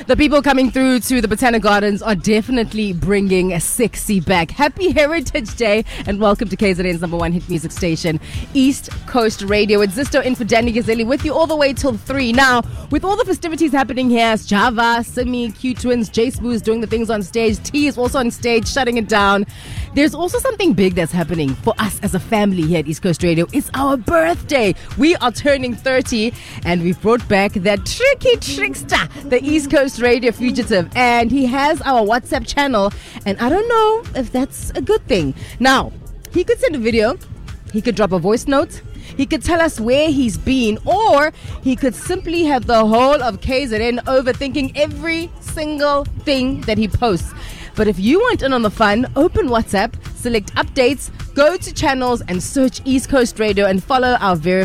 The people coming through to the Botanic Gardens are definitely bringing a sexy back. Happy Heritage Day and welcome to KZN's number one hit music station, East Coast Radio. It's Zisto in for Danny Gazeli with you all the way till 3. Now, with all the festivities happening here, Java, Simi, Q Twins, J Spoo's doing the things on stage, T is also on stage shutting it down. There's also something big that's happening for us as a family here at East Coast Radio. It's our birthday. We are turning 30 and we've brought back that tricky trickster, the East Coast Radio fugitive, and he has our WhatsApp channel, and I don't know if that's a good thing. Now, he could send a video, he could drop a voice note, he could tell us where he's been, or he could simply have the whole of KZN overthinking every single thing that he posts. But if you want in on the fun, open WhatsApp, select updates, go to channels and search East Coast Radio and follow our